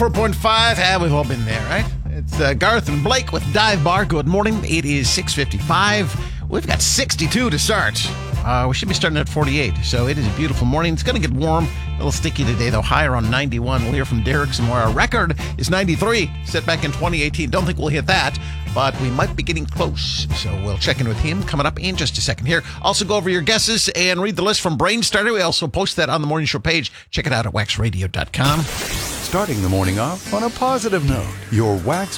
4.5, we've all been there, right? It's Garth and Blake with Dive Bar. Good morning. It is 6:55. We've got 62 to start. We should be starting at 48, so it is a beautiful morning. It's going to get warm, a little sticky today, though, high around 91. We'll hear from Derek some more. Our record is 93, set back in 2018. Don't think we'll hit that, but we might be getting close, so we'll check in with him coming up in just a second here. Also, go over your guesses and read the list from Brainstarter. We also post that on the Morning Show page. Check it out at waxradio.com. Starting the morning off on a positive note. Your Wax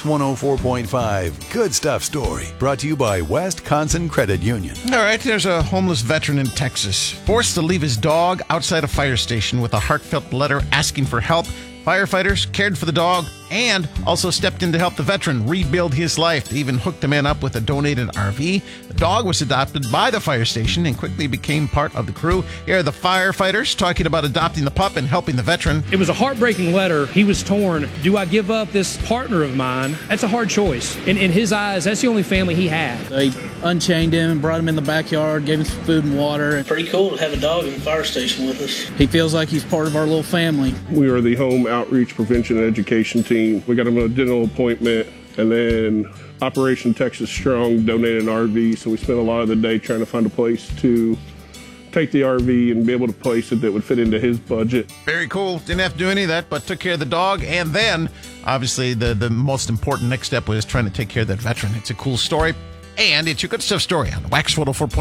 104.5 Good Stuff story. Brought to you by Wisconsin Credit Union. All right, there's a homeless veteran in Texas forced to leave his dog outside a fire station with a heartfelt letter asking for help. Firefighters cared for the dog and also stepped in to help the veteran rebuild his life. They even hooked the man up with a donated RV. The dog was adopted by the fire station and quickly became part of the crew. Here are the firefighters talking about adopting the pup and helping the veteran. It was a heartbreaking letter. He was torn. Do I give up this partner of mine? That's a hard choice. In his eyes, that's the only family he had. They unchained him and brought him in the backyard, gave him some food and water. Pretty cool to have a dog in the fire station with us. He feels like he's part of our little family. We are the home outreach prevention and education team. We got him a dental appointment, and then Operation Texas Strong donated an RV, so we spent a lot of the day trying to find a place to take the RV and be able to place it that would fit into his budget. Very cool. Didn't have to do any of that, but took care of the dog. And then, obviously, the most important next step was trying to take care of that veteran. It's a cool story, and it's your Good Stuff story on Wax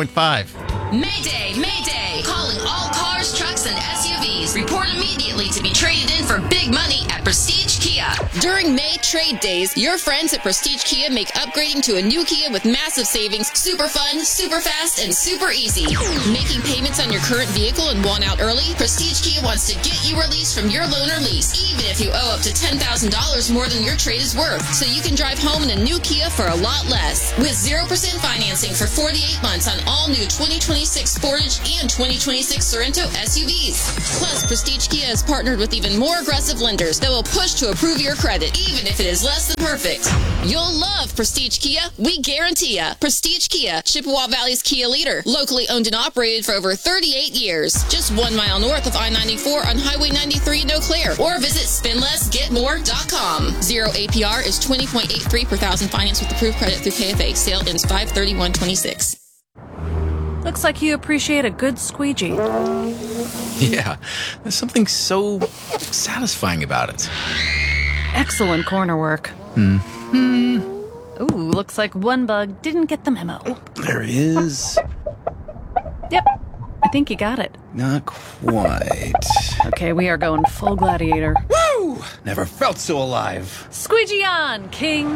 104.5. Mayday, Mayday! Calling all cars, trucks, and SUVs. Report immediately to be traded in for big money at Prestige Kia. During May trade days, your friends at Prestige Kia make upgrading to a new Kia with massive savings super fun, super fast, and super easy. Making payments on your current vehicle and want out early? Prestige Kia wants to get you released from your loan or lease, even if you owe up to $10,000 more than your trade is worth, so you can drive home in a new Kia for a lot less. With 0% financing for 48 months on all new 2026 Sportage and 2026 Sorento SUVs. Plus, Prestige Kia has partnered with even more aggressive lenders that will push to approve your credit, even if it is less than perfect. You'll love Prestige Kia. We guarantee ya. Prestige Kia, Chippewa Valley's Kia leader. Locally owned and operated for over 38 years. Just 1 mile north of I-94 on Highway 93 in Eau Claire. Or visit spendlessgetmore.com. Zero APR is 20.83 per thousand finance with approved credit through KFA. Sale ends 5/31/26. Looks like you appreciate a good squeegee. Yeah, there's something so satisfying about it. Excellent corner work. Mm-hmm. Ooh, looks like one bug didn't get the memo. Oh, there he is. Yep, I think you got it. Not quite. Okay, we are going full gladiator. Woo! Never felt so alive. Squeegee on, king!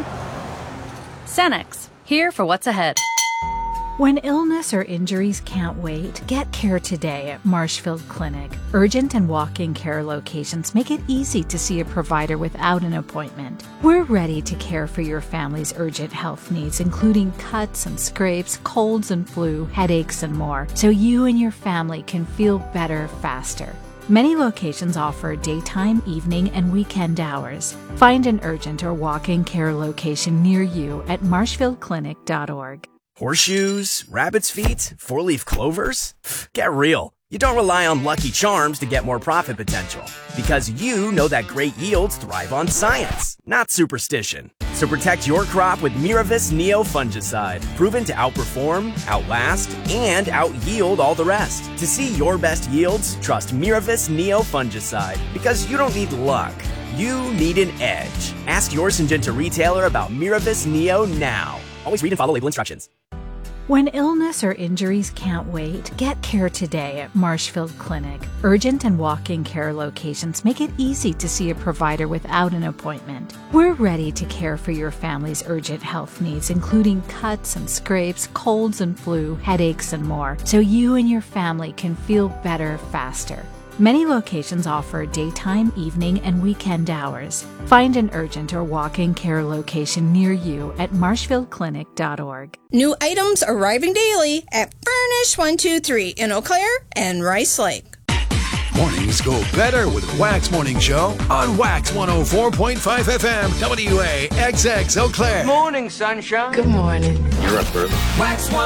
Cenex, here for what's ahead. When illness or injuries can't wait, get care today at Marshfield Clinic. Urgent and walk-in care locations make it easy to see a provider without an appointment. We're ready to care for your family's urgent health needs, including cuts and scrapes, colds and flu, headaches, and more, so you and your family can feel better faster. Many locations offer daytime, evening, and weekend hours. Find an urgent or walk-in care location near you at marshfieldclinic.org. Horseshoes, rabbit's feet, four-leaf clovers? Get real. You don't rely on Lucky Charms to get more profit potential, because you know that great yields thrive on science, not superstition. So protect your crop with Miravis Neo fungicide, proven to outperform, outlast, and out-yield all the rest. To see your best yields, trust Miravis Neo fungicide, because you don't need luck. You need an edge. Ask your Syngenta retailer about Miravis Neo now. Always read and follow label instructions. When illness or injuries can't wait, get care today at Marshfield Clinic. Urgent and walk-in care locations make it easy to see a provider without an appointment. We're ready to care for your family's urgent health needs, including cuts and scrapes, colds and flu, headaches, and more, so you and your family can feel better faster. Many locations offer daytime, evening, and weekend hours. Find an urgent or walk-in care location near you at marshfieldclinic.org. New items arriving daily at Furnish 123 in Eau Claire and Rice Lake. Mornings go better with Wax Morning Show on Wax 104.5 FM, WAXX Eau Claire. Morning, sunshine. Good morning. You're up, Bert. Wax 104.5.